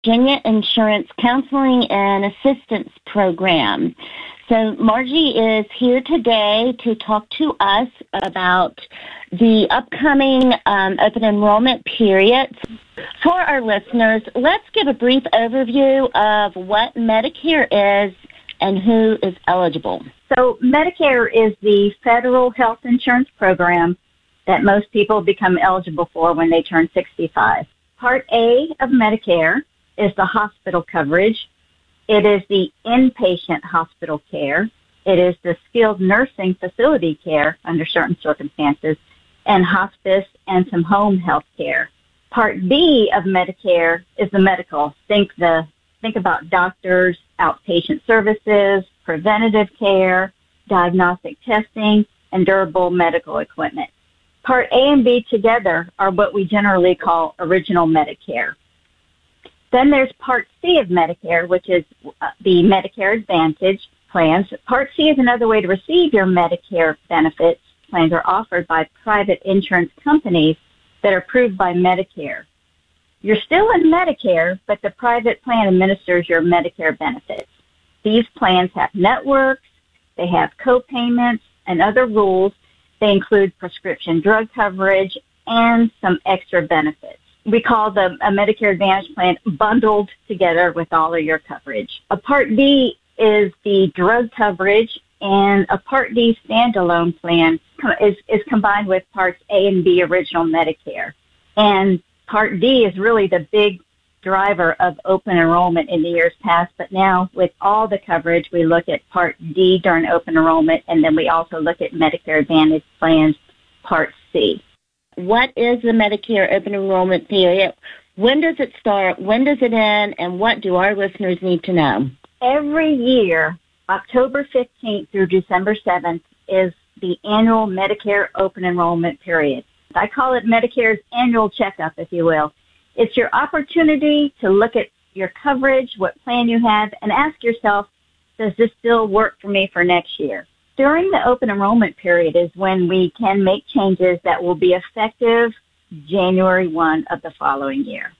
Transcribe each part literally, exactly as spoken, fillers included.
Virginia Insurance Counseling and Assistance Program. So Margie is here today to talk to us about the upcoming um, open enrollment period. For our listeners, let's give a brief overview of what Medicare is and who is eligible. So Medicare is the federal health insurance program that most people become eligible for when they turn sixty-five. Part A of Medicare is the hospital coverage. It is the inpatient hospital care. It is the skilled nursing facility care under certain circumstances, and hospice and some home health care. Part B of Medicare is the medical. Think the think about doctors, outpatient services, preventative care, diagnostic testing, and durable medical equipment. Part A and B together are what we generally call original Medicare. Then there's Part C of Medicare, which is the Medicare Advantage plans. Part C is another way to receive your Medicare benefits. Plans are offered by private insurance companies that are approved by Medicare. You're still in Medicare, but the private plan administers your Medicare benefits. These plans have networks, they have co-payments and other rules. They include prescription drug coverage and some extra benefits. We call the a Medicare Advantage plan bundled together with all of your coverage. A Part D is the drug coverage, and a Part D standalone plan is, is combined with Parts A and B original Medicare. And Part D is really the big driver of open enrollment in the years past, but now with all the coverage, we look at Part D during open enrollment, and then we also look at Medicare Advantage plans, Part C. What is the Medicare open enrollment period? When does it start? When does it end? And what do our listeners need to know? Every year, October fifteenth through December seventh is the annual Medicare open enrollment period. I call it Medicare's annual checkup, if you will. It's your opportunity to look at your coverage, what plan you have, and ask yourself, does this still work for me for next year? During the open enrollment period is when we can make changes that will be effective January first of the following year.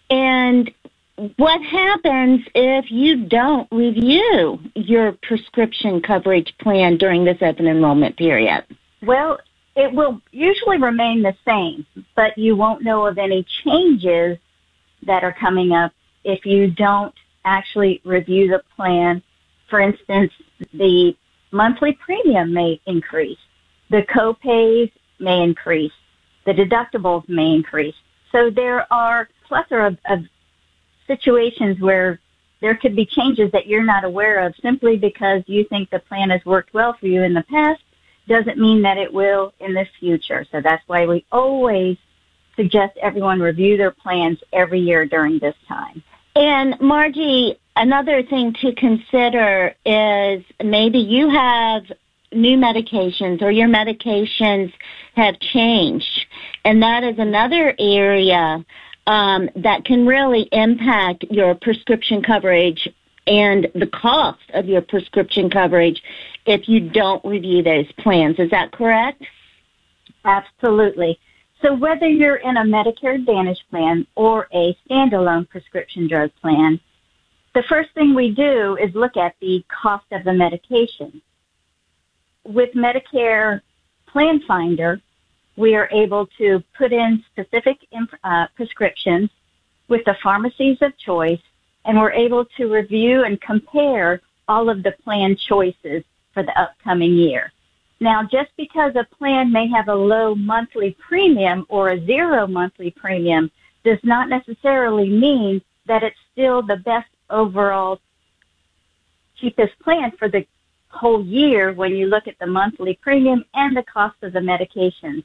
And what happens if you don't review your prescription coverage plan during this open enrollment period? Well, it will usually remain the same, but you won't know of any changes that are coming up if you don't actually review the plan. For instance, the monthly premium may increase, the co-pays may increase, the deductibles may increase. So there are a plethora of, of situations where there could be changes that you're not aware of simply because you think the plan has worked well for you in the past. Doesn't mean that it will in the future. So that's why we always suggest everyone review their plans every year during this time. And Margie, another thing to consider is maybe you have new medications or your medications have changed. And that is another area um, that can really impact your prescription coverage and the cost of your prescription coverage if you don't review those plans. Is that correct? Absolutely. So whether you're in a Medicare Advantage plan or a standalone prescription drug plan, the first thing we do is look at the cost of the medication. With Medicare Plan Finder, we are able to put in specific uh, prescriptions with the pharmacies of choice, and we're able to review and compare all of the plan choices for the upcoming year. Now, just because a plan may have a low monthly premium or a zero monthly premium does not necessarily mean that it's still the best overall cheapest plan for the whole year when you look at the monthly premium and the cost of the medications.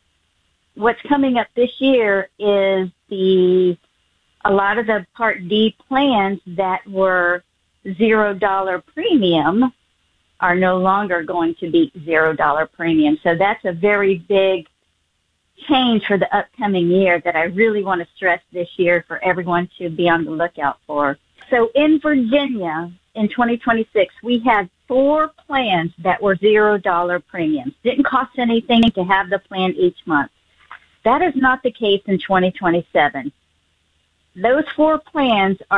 What's coming up this year is the a lot of the Part D plans that were zero dollar premium are no longer going to be zero dollar premium. So that's a very big change for the upcoming year that I really want to stress this year for everyone to be on the lookout for. So in Virginia, in twenty twenty-six, we had four plans that were zero dollar premiums. Didn't cost anything to have the plan each month. That is not the case in twenty twenty-seven. Those four plans are